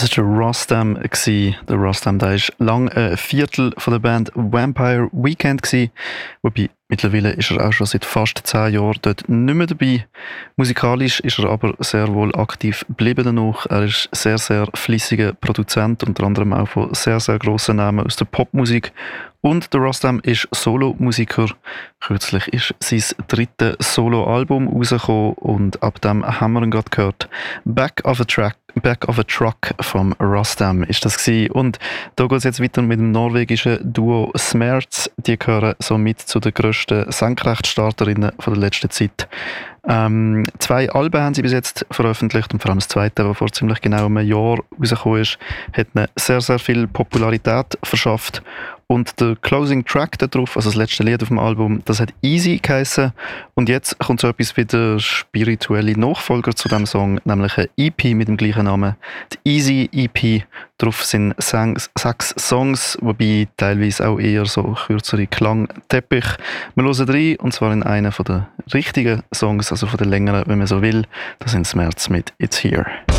Das war der Rostam. Der Rostam, der war lange ein Viertel von der Band Vampire Weekend gewesen. Wobei, mittlerweile ist er auch schon seit fast 10 Jahren dort nicht mehr dabei. Musikalisch ist er aber sehr wohl aktiv geblieben danach. Er ist sehr, sehr fleissiger Produzent, unter anderem auch von sehr, sehr grossen Namen aus der Popmusik. Und der Rostam ist Solomusiker. Kürzlich ist sein drittes Soloalbum rausgekommen und ab dem haben wir ihn gerade gehört. Back of a Truck vom Rostam ist das gewesen. Und da geht es jetzt weiter mit dem norwegischen Duo Smerz. Die gehören somit zu den grössten Senkrechtstarterinnen von der letzten Zeit. 2 Alben haben sie bis jetzt veröffentlicht und vor allem das zweite, das vor ziemlich genau einem Jahr rausgekommen ist, hat ihnen sehr, sehr viel Popularität verschafft. Und der Closing Track da drauf, also das letzte Lied auf dem Album, das hat Easy geheissen. Und jetzt kommt so etwas wie der spirituelle Nachfolger zu dem Song, nämlich ein EP mit dem gleichen Namen. Die Easy EP. Drauf sind 6 Songs, wobei teilweise auch eher so kürzere Klangteppich. Wir hören rein, und zwar in einen von den richtigen Songs, also von den längeren, wenn man so will. Das sind Smerz mit It's Here.